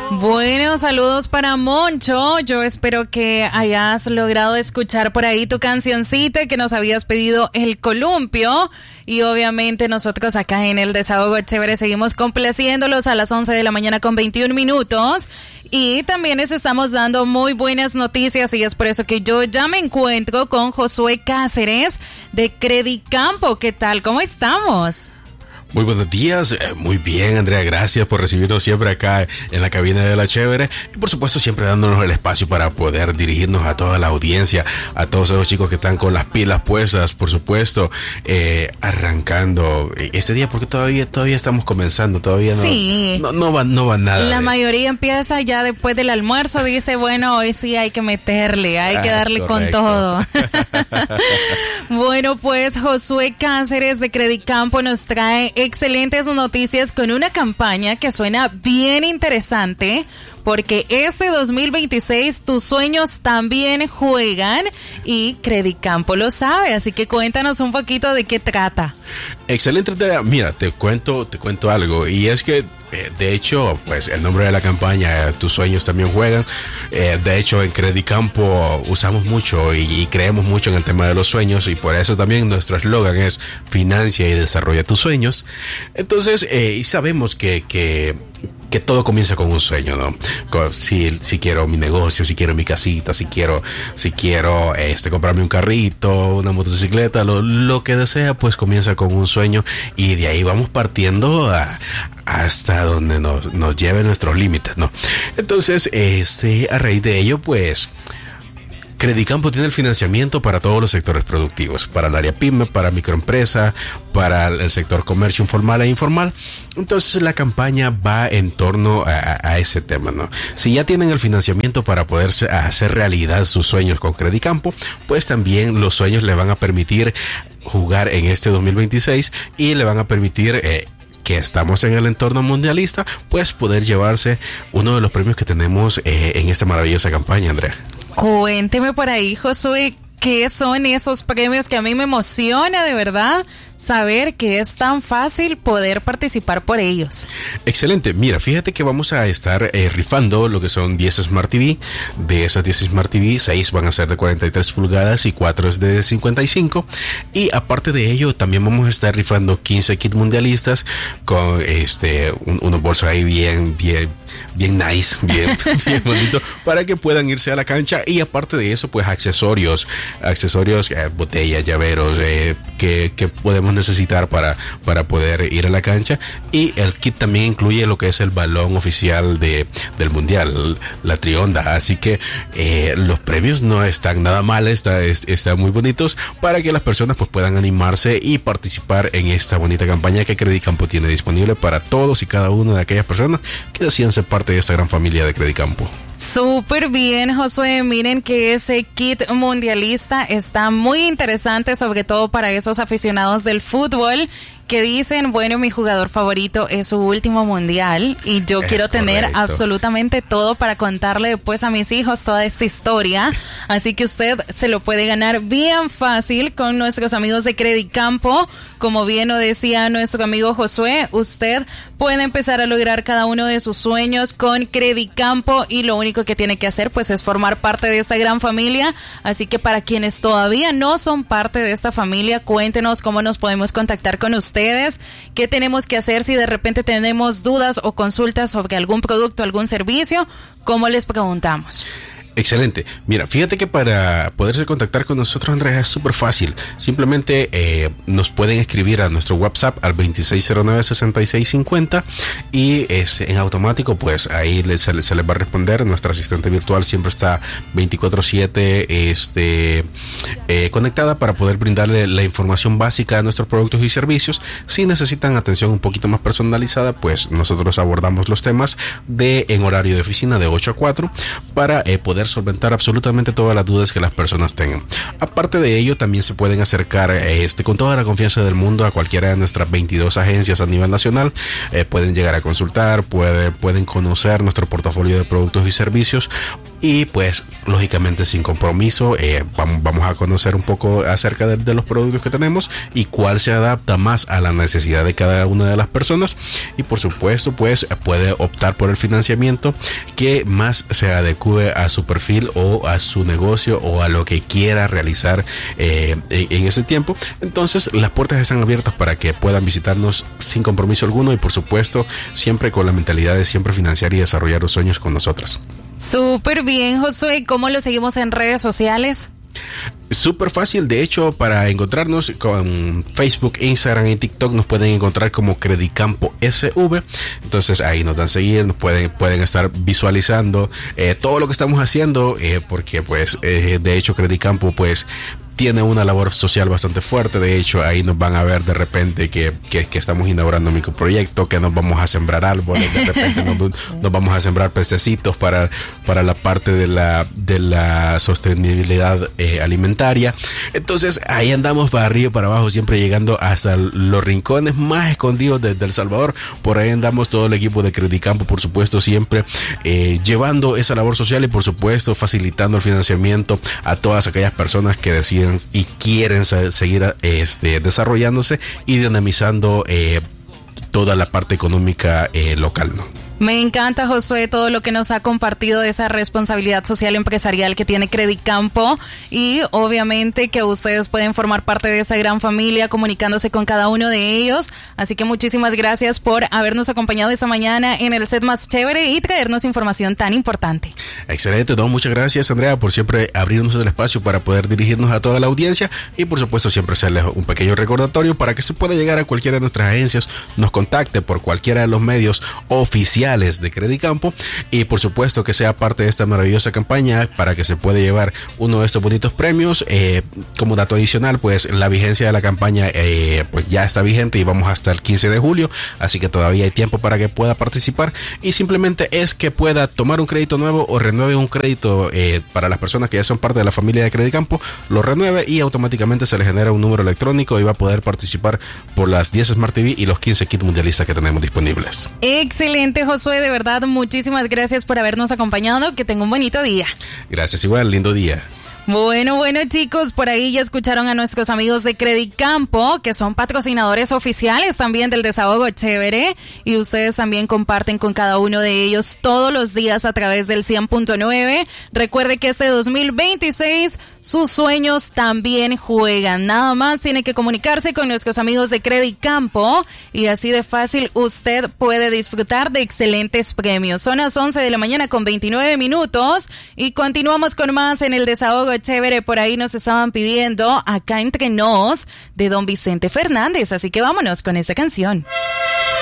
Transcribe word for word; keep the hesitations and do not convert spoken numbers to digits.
Bueno, saludos para Moncho. Yo espero que hayas logrado escuchar por ahí tu cancioncita que nos habías pedido, El Columpio. Y obviamente nosotros acá en el Desahogo Chévere seguimos complaciéndolos a las once de la mañana con veintiún minutos. Y también les estamos dando muy buenas noticias y es por eso que yo ya me encuentro con Josué Cáceres de Credicampo. ¿Qué tal? ¿Cómo estamos? Muy buenos días, eh, muy bien, Andrea, gracias por recibirnos siempre acá en la cabina de La Chévere y por supuesto siempre dándonos el espacio para poder dirigirnos a toda la audiencia, a todos esos chicos que están con las pilas puestas, por supuesto, eh, arrancando este día porque todavía todavía estamos comenzando, todavía no, sí. no, no, va, no va nada. La de... mayoría empieza ya después del almuerzo, dice, bueno, hoy sí hay que meterle, hay ah, que darle con todo. Bueno, pues Josué Cáceres de Credicampo nos trae excelentes noticias con una campaña que suena bien interesante porque este dos mil veintiséis tus sueños también juegan y Credicampo lo sabe, así que cuéntanos un poquito de qué trata. Excelente, mira, te cuento, te cuento algo y es que eh, de hecho, pues el nombre de la campaña, eh, tus sueños también juegan. Eh, de hecho, en Credicampo usamos mucho y, y creemos mucho en el tema de los sueños y por eso también nuestro eslogan es financia y desarrolla tus sueños. Entonces, eh, y sabemos que, que que todo comienza con un sueño, ¿no? Si, si quiero mi negocio, si quiero mi casita, si quiero, si quiero este, comprarme un carrito, una motocicleta, lo, lo que desea, pues comienza con un sueño y de ahí vamos partiendo a, hasta donde nos, nos lleven nuestros límites, ¿no? Entonces, este, a raíz de ello, pues Credicampo tiene el financiamiento para todos los sectores productivos, para el área pyme, para microempresa, para el sector comercio informal e informal. Entonces la campaña va en torno a, a ese tema, ¿no? Si ya tienen el financiamiento para poder hacer realidad sus sueños con Credicampo, pues también los sueños le van a permitir jugar en este dos mil veintiséis y le van a permitir eh, que estamos en el entorno mundialista, pues poder llevarse uno de los premios que tenemos eh, en esta maravillosa campaña, Andrea. Cuénteme por ahí, Josué, ¿qué son esos premios que a mí me emociona de verdad saber que es tan fácil poder participar por ellos? Excelente, mira, fíjate que vamos a estar eh, rifando lo que son diez Smart T V. De esas diez Smart T V, seis van a ser de cuarenta y tres pulgadas y cuatro es de cincuenta y cinco. Y aparte de ello, también vamos a estar rifando quince kits mundialistas con este un, unos bolsos ahí bien, bien, bien nice, bien, bien bonito, para que puedan irse a la cancha. Y aparte de eso, pues accesorios, accesorios, eh, botellas, llaveros, eh, que, que podemos necesitar para, para poder ir a la cancha. Y el kit también incluye lo que es el balón oficial de, del mundial, la trionda. Así que eh, los premios no están nada mal, está, están muy bonitos para que las personas pues puedan animarse y participar en esta bonita campaña que Credicampo tiene disponible para todos y cada una de aquellas personas que decían ser parte de esta gran familia de Credicampo. Súper bien, Josué. Miren que ese kit mundialista está muy interesante, sobre todo para esos aficionados del fútbol que dicen, bueno, mi jugador favorito es su último mundial y yo es quiero tener correcto. Absolutamente todo para contarle después a mis hijos toda esta historia. Así que usted se lo puede ganar bien fácil con nuestros amigos de Credicampo. Como bien lo decía nuestro amigo Josué, usted puede empezar a lograr cada uno de sus sueños con Credicampo y lo único que tiene que hacer pues es formar parte de esta gran familia. Así que para quienes todavía no son parte de esta familia, cuéntenos cómo nos podemos contactar con ustedes. ¿Qué tenemos que hacer si de repente tenemos dudas o consultas sobre algún producto, algún servicio? ¿Cómo les preguntamos? Excelente. Mira, fíjate que para poderse contactar con nosotros, Andrea, es súper fácil. Simplemente eh, nos pueden escribir a nuestro WhatsApp al veintiséis cero nueve, sesenta y seis cincuenta y es en automático, pues ahí les, se, les, se les va a responder. Nuestra asistente virtual siempre está veinticuatro siete este, eh, conectada para poder brindarle la información básica de nuestros productos y servicios. Si necesitan atención un poquito más personalizada, pues nosotros abordamos los temas de en horario de oficina de ocho a cuatro para eh, poder solventar absolutamente todas las dudas que las personas tengan. Aparte de ello, también se pueden acercar este, con toda la confianza del mundo a cualquiera de nuestras veintidós agencias a nivel nacional. Eh, pueden llegar a consultar, puede, pueden conocer nuestro portafolio de productos y servicios y pues lógicamente sin compromiso. eh, vamos, vamos a conocer un poco acerca de, de los productos que tenemos y cuál se adapta más a la necesidad de cada una de las personas, y por supuesto pues puede optar por el financiamiento que más se adecue a su perfil o a su negocio o a lo que quiera realizar eh, en, en ese tiempo. Entonces las puertas están abiertas para que puedan visitarnos sin compromiso alguno, y por supuesto siempre con la mentalidad de siempre financiar y desarrollar los sueños con nosotros. Súper bien, Josué. ¿Cómo lo seguimos en redes sociales? Súper fácil, de hecho, para encontrarnos con Facebook, Instagram y TikTok nos pueden encontrar como Credicampo S V. Entonces ahí nos dan a seguir, nos pueden, pueden estar visualizando eh, todo lo que estamos haciendo, eh, porque pues eh, de hecho Credicampo pues tiene una labor social bastante fuerte. De hecho, ahí nos van a ver de repente que, que, que estamos inaugurando un microproyecto, que nos vamos a sembrar árboles, de repente nos, nos vamos a sembrar pececitos para, para la parte de la, de la sostenibilidad eh, alimentaria. Entonces, ahí andamos para arriba y para abajo, siempre llegando hasta los rincones más escondidos de, de El Salvador. Por ahí andamos todo el equipo de Credicampo, por supuesto, siempre eh, llevando esa labor social y por supuesto facilitando el financiamiento a todas aquellas personas que deciden y quieren seguir este, desarrollándose y dinamizando eh, toda la parte económica eh, local, ¿no? Me encanta, Josué, todo lo que nos ha compartido de esa responsabilidad social empresarial que tiene Credicampo, y obviamente que ustedes pueden formar parte de esta gran familia comunicándose con cada uno de ellos. Así que muchísimas gracias por habernos acompañado esta mañana en el set más chévere y traernos información tan importante. Excelente, no, muchas gracias, Andrea, por siempre abrirnos el espacio para poder dirigirnos a toda la audiencia, y por supuesto siempre hacerles un pequeño recordatorio para que se pueda llegar a cualquiera de nuestras agencias, nos contacte por cualquiera de los medios oficiales de Credicampo, y por supuesto que sea parte de esta maravillosa campaña para que se pueda llevar uno de estos bonitos premios. Eh, como dato adicional, pues la vigencia de la campaña eh, pues ya está vigente y vamos hasta el quince de julio, así que todavía hay tiempo para que pueda participar, y simplemente es que pueda tomar un crédito nuevo o renueve un crédito eh, para las personas que ya son parte de la familia de Credicampo, lo renueve y automáticamente se le genera un número electrónico y va a poder participar por las diez Smart T V y los quince kits mundialistas que tenemos disponibles. Excelente, Josué. Josué, de verdad, muchísimas gracias por habernos acompañado. Que tenga un bonito día. Gracias, igual, lindo día. Bueno, bueno, chicos, por ahí ya escucharon a nuestros amigos de Credicampo, que son patrocinadores oficiales también del Desahogo Chévere, y ustedes también comparten con cada uno de ellos todos los días a través del cien punto nueve. Recuerde que este dos mil veintiséis sus sueños también juegan. Nada más tiene que comunicarse con nuestros amigos de Credicampo y así de fácil usted puede disfrutar de excelentes premios. Son las once de la mañana con veintinueve minutos y continuamos con más en el Desahogo Chévere. Por ahí nos estaban pidiendo Acá Entre Nos de Don Vicente Fernández, así que vámonos con esta canción.